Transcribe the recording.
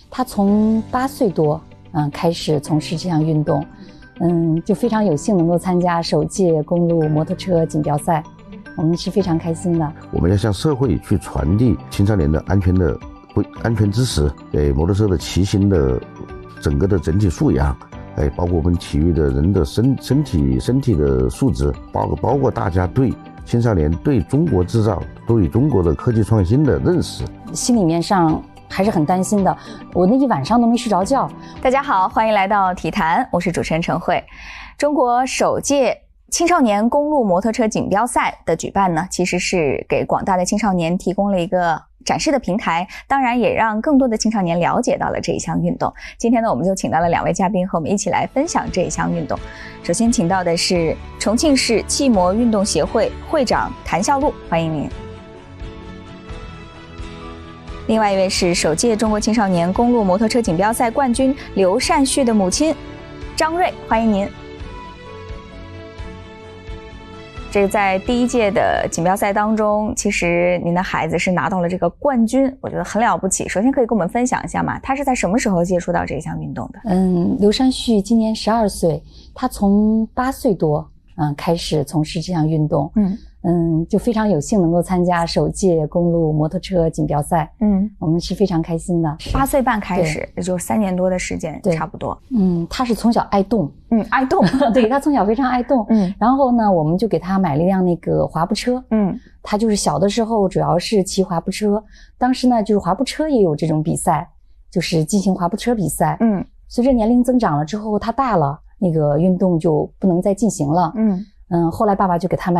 他从8岁多开始从事这项运动，就非常有幸能够参加首届公路摩托车锦标赛，我们是非常开心的。 我们要向社会去传递青少年的安全知识，摩托车的骑行的整个的整体素养，包括我们体育的人的身体的素质，包括大家对青少年对中国制造、对中国的科技创新的认识， 心里面上还是很担心的，我那一晚上都没睡着觉。 大家好，欢迎来到体坛，我是主持人陈慧。中国首届青少年公路摩托车锦标赛的举办呢，其实是给广大的青少年提供了一个展示的平台，当然也让更多的青少年了解到了这一项运动。今天呢，我们就请到了2位嘉宾和我们一起来分享这一项运动。首先请到的是重庆市汽摩运动协会会长谭笑璐，欢迎您。另外一位是首届中国青少年公路摩托车锦标赛冠军刘善旭的母亲张瑞，欢迎您。这个在第1届的锦标赛当中，其实您的孩子是拿到了这个冠军，我觉得很了不起。首先可以跟我们分享一下吗？他是在什么时候接触到这项运动的？ 刘善旭今年12岁，他从8岁多开始从事这项运动，就非常有幸能够参加首届公路摩托车锦标赛，我们是非常开心的。 8岁半开始，也就3年多的时间，差不多。 他是从小爱动， 爱动， 对，他从小非常爱动，然后呢，我们就给他买了一辆那个滑步车，他就是小的时候主要是骑滑步车，当时呢，就是滑步车也有这种比赛，就是进行滑步车比赛，随着年龄增长了之后，他大了，那个运动就不能再进行了，后来爸爸就给他买